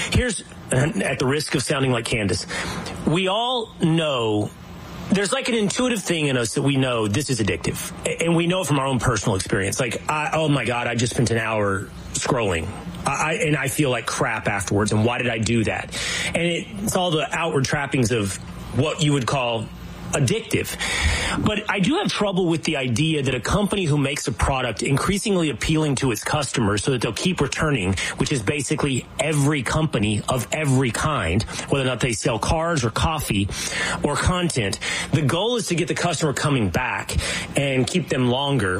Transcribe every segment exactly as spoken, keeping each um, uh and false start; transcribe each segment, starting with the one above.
here's, at the risk of sounding like Candace, we all know there's like an intuitive thing in us that we know this is addictive. And we know it from our own personal experience. Like, I, oh my God, I just spent an hour scrolling. I, and I feel like crap afterwards. And why did I do that? And it, it's all the outward trappings of what you would call addictive. But I do have trouble with the idea that a company who makes a product increasingly appealing to its customers so that they'll keep returning, which is basically every company of every kind, whether or not they sell cars or coffee or content. The goal is to get the customer coming back and keep them longer.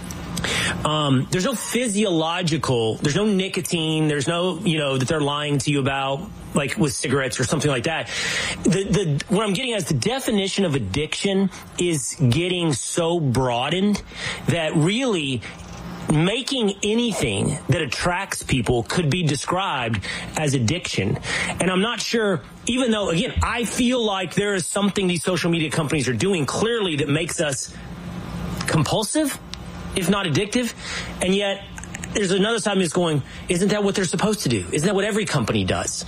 Um, there's no physiological, there's no nicotine, there's no, you know, that they're lying to you about, like with cigarettes or something like that. The, the, what I'm getting at is the definition of addiction is getting so broadened that really making anything that attracts people could be described as addiction. And I'm not sure, even though, again, I feel like there is something these social media companies are doing clearly that makes us compulsive, if not addictive, and yet there's another side of me that's going, isn't that what they're supposed to do? Isn't that what every company does?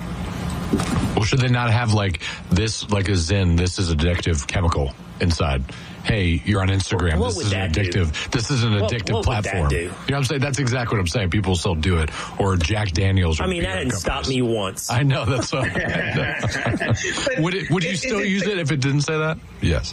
Well, should they not have like this, like a Zen, this is addictive chemical inside? Hey, you're on Instagram. What this is an addictive. Do? This is an addictive what, what platform. Would that do? You know what I'm saying? That's exactly what I'm saying. People still do it. Or Jack Daniels. Or I mean, that didn't stop me once. I know that's what. would it? Would you is, still is use it, it if it didn't say that? Yes.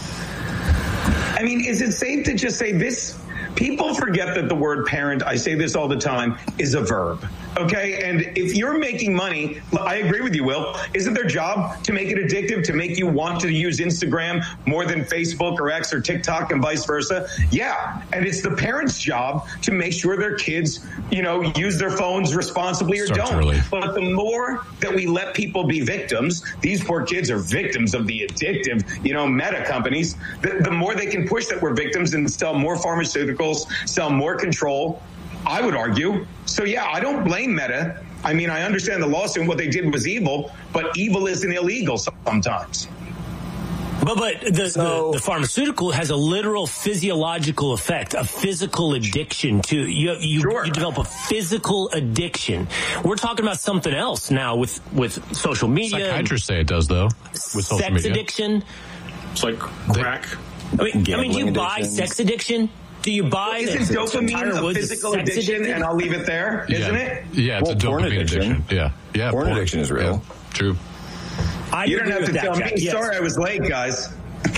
I mean, is it safe to just say this? People forget that the word parent, I say this all the time, is a verb. Okay? And if you're making money, I agree with you, Will. Isn't their job to make it addictive, to make you want to use Instagram more than Facebook or X or TikTok and vice versa? Yeah. And it's the parents' job to make sure their kids, you know, use their phones responsibly or Starts don't. early. But the more that we let people be victims, these poor kids are victims of the addictive, you know, meta companies, the, the more they can push that we're victims and sell more pharmaceuticals, sell more control, I would argue. So, yeah, I don't blame Meta. I mean, I understand the lawsuit and what they did was evil, but evil isn't illegal sometimes. But but the, so, the the pharmaceutical has a literal physiological effect, a physical addiction to you. You, sure. you develop a physical addiction. We're talking about something else now with with social media. Psychiatrists say it does though. With social sex media. addiction. It's like crack. I mean, I mean, do you buy addictions. sex addiction? Do you buy Isn't the, dopamine a physical addiction? addiction? And I'll leave it there, Yeah. isn't it? Yeah, it's Well, a porn dopamine addiction. addiction. Yeah, yeah. Porn addiction is real. Yeah. True. I You don't agree have with to that, tell Jack. me. Yes. Sorry I was late, guys.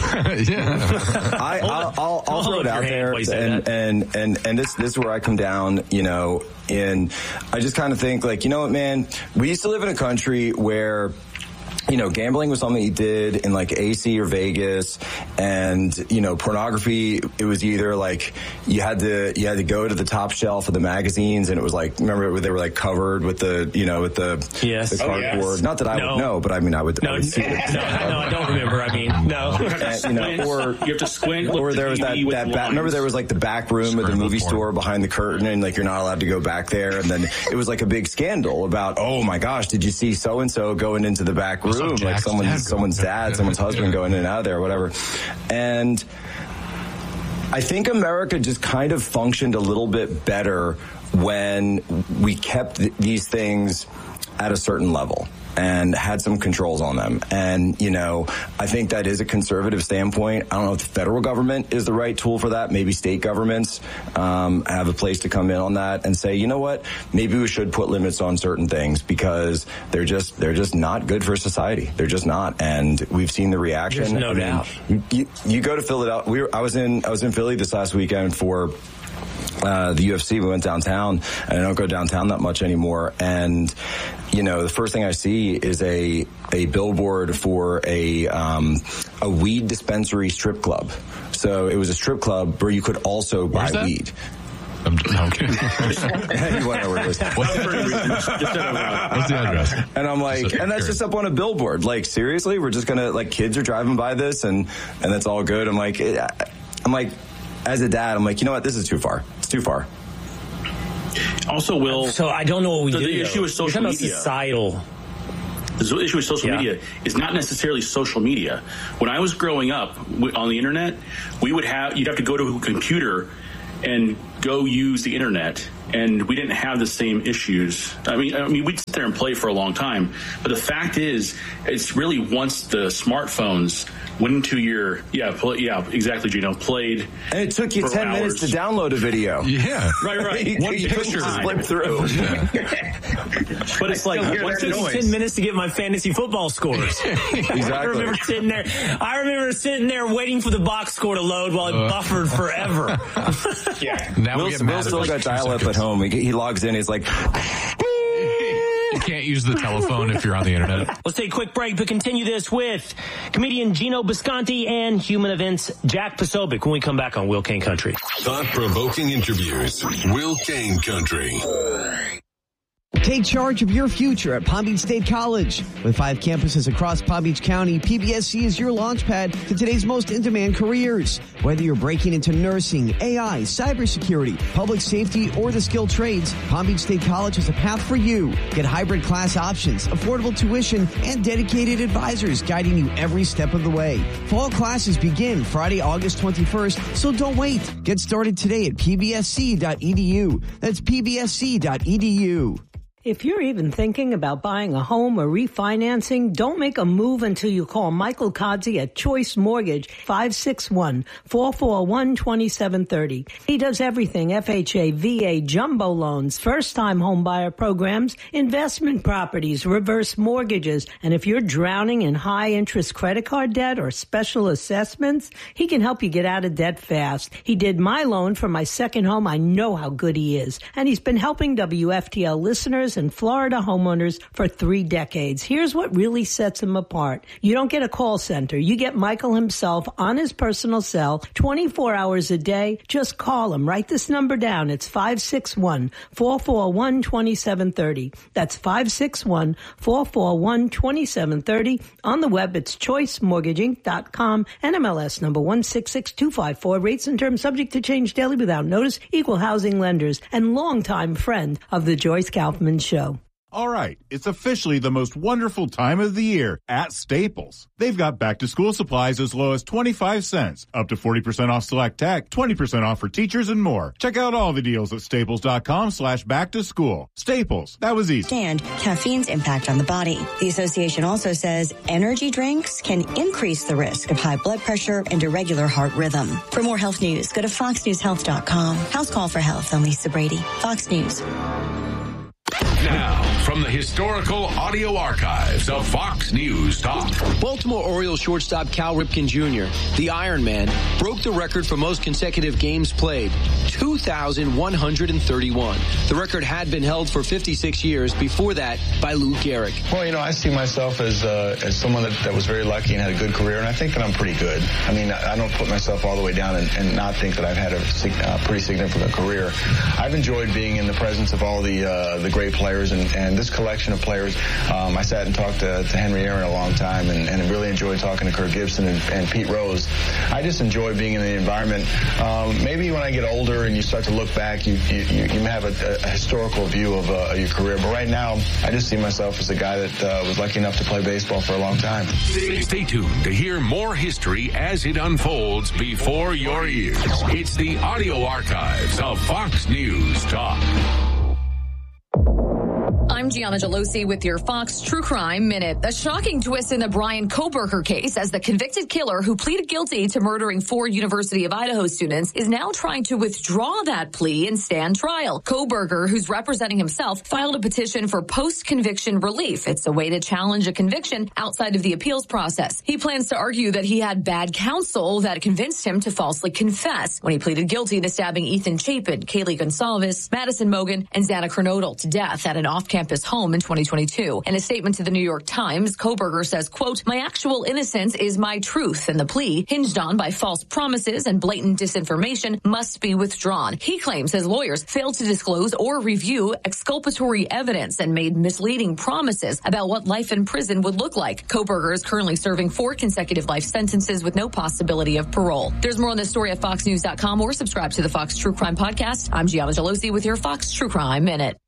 yeah. I, I'll, I'll, I'll throw Hold it up out your hand there, while you say and, that. and and and this this is where I come down. You know, and I just kind of think like, you know what, man, we used to live in a country where, you know, gambling was something you did in like A C or Vegas, and, you know, pornography, it was either like you had to you had to go to the top shelf of the magazines, and it was like, remember they were like covered with the, you know, with the, Yes. the Oh, cardboard. yes. Not that I No. would know, but I mean I would, No, I would see it. no, no, I don't remember. I mean, no. And, you know, or You have to squint. or there was the that, T V with that the back, remember lines. there was like the back room of the Scrambled movie porn. store behind the curtain, and like you're not allowed to go back there, and then it was like a big scandal about, oh my gosh, did you see so and so going into the back What's up, room, like Jack's someone's dad someone's going- dad, someone's husband going in and out of there, whatever. And I think America just kind of functioned a little bit better when we kept th- these things at a certain level and had some controls on them. And, you know, I think that is a conservative standpoint. I don't know if the federal government is the right tool for that. Maybe state governments um, have a place to come in on that and say, you know what, maybe we should put limits on certain things because they're just they're just not good for society. They're just not. And we've seen the reaction. There's no I mean, doubt. You, you, you go to Philadelphia. We were, I was in I was in Philly this last weekend for Uh, the U F C. We went downtown, and I don't go downtown that much anymore. And, you know, the first thing I see is a a billboard for a um, a weed dispensary strip club. So it was a strip club where you could also buy Where's that? weed. I'm, no, I'm kidding. You went over this. What's the address? And I'm like, and that's just up on a billboard. Like, seriously, we're just gonna, like, kids are driving by this, and and that's all good. I'm like, it, I'm like, as a dad, I'm like, you know what, this is too far. It's too far. Also, Will. So I don't know what we the, do. the issue with You're social talking about media. societal. The issue with social Yeah. media is not necessarily social media. When I was growing up w- on the internet, we would have you'd have to go to a computer and go use the internet, and we didn't have the same issues. I mean, I mean, we'd sit there and play for a long time, but the fact is, it's really once the smartphones went into your, yeah, play, yeah, exactly, Gino, played. And it took you ten hours. minutes to download a video. Yeah. Right, right. you, One you picture. flip through. But it's like, hear once that it's, noise. ten minutes to get my fantasy football scores. Exactly. I remember sitting there. I remember sitting there waiting for the box score to load while it uh, buffered forever. Yeah. Now Will, we get Will mad still at got like dial-up at home. He, he logs in. He's like, You can't use the telephone if you're on the internet. Let's take a quick break, but continue this with comedian Gino Bisconti and Human Events Jack Posobiec when we come back on Will Kane Country. Thought-provoking interviews. Will Kane Country. Take charge of your future at Palm Beach State College. With five campuses across Palm Beach County, P B S C is your launchpad to today's most in-demand careers. Whether you're breaking into nursing, A I, cybersecurity, public safety, or the skilled trades, Palm Beach State College has a path for you. Get hybrid class options, affordable tuition, and dedicated advisors guiding you every step of the way. Fall classes begin Friday, August twenty-first, so don't wait. Get started today at p b s c dot e d u. That's p b s c dot e d u. If you're even thinking about buying a home or refinancing, don't make a move until you call Michael Kodzi at Choice Mortgage, five six one, four four one, two seven three zero. He does everything F H A, V A, jumbo loans, first-time home buyer programs, investment properties, reverse mortgages, and if you're drowning in high-interest credit card debt or special assessments, he can help you get out of debt fast. He did my loan for my second home. I know how good he is. And he's been helping W F T L listeners and Florida homeowners for three decades. Here's what really sets him apart. You don't get a call center. You get Michael himself on his personal cell twenty-four hours a day. Just call him. Write this number down. It's five six one, four four one, two seven three zero. That's five six one, four four one, two seven three zero. On the web, it's choice mortgaging dot com. N M L S number one six six two five four. Rates and terms subject to change daily without notice. Equal housing lenders and longtime friend of the Joyce Kaufman Show. All right, it's officially the most wonderful time of the year at Staples. They've got back-to-school supplies as low as twenty-five cents, up to forty percent off select tech, twenty percent off for teachers, and more. Check out all the deals at staples.com slash back-to-school. Staples, that was easy. And caffeine's impact on the body. The association also says energy drinks can increase the risk of high blood pressure and irregular heart rhythm. For more health news, go to fox news health dot com. House Call for Health. I'm Lisa Brady. Fox News. Now, from the historical audio archives of Fox News Talk. Baltimore Orioles shortstop Cal Ripken Junior, the Iron Man, broke the record for most consecutive games played, two thousand one hundred thirty-one. The record had been held for fifty-six years before that by Lou Gehrig. Well, you know, I see myself as uh, as someone that, that was very lucky and had a good career, and I think that I'm pretty good. I mean, I don't put myself all the way down and, and not think that I've had a uh, pretty significant career. I've enjoyed being in the presence of all the uh, the great players, and, and this collection of players. Um, I sat and talked to, to Henry Aaron a long time, and, and really enjoyed talking to Kirk Gibson and, and Pete Rose. I just enjoy being in the environment. Um, maybe when I get older and you start to look back, you you, you have a, a historical view of uh, your career. But right now, I just see myself as a guy that uh, was lucky enough to play baseball for a long time. Stay, stay tuned to hear more history as it unfolds before your ears. It's the audio archives of Fox News Talk. I'm Gianna Gelosi with your Fox True Crime Minute. A shocking twist in the Brian Kohberger case as the convicted killer who pleaded guilty to murdering four University of Idaho students is now trying to withdraw that plea and stand trial. Kohberger, who's representing himself, filed a petition for post-conviction relief. It's a way to challenge a conviction outside of the appeals process. He plans to argue that he had bad counsel that convinced him to falsely confess when he pleaded guilty to stabbing Ethan Chapin, Kaylee Gonsalves, Madison Mogan, and Xana Kernodle to death at an off-campus home in twenty twenty-two. In a statement to the New York Times, Kohberger says, quote, "My actual innocence is my truth, and the plea, hinged on by false promises and blatant disinformation, must be withdrawn." He claims his lawyers failed to disclose or review exculpatory evidence and made misleading promises about what life in prison would look like. Kohberger is currently serving four consecutive life sentences with no possibility of parole. There's more on this story at fox news dot com or subscribe to the Fox True Crime Podcast. I'm Gianna Gelosi with your Fox True Crime Minute.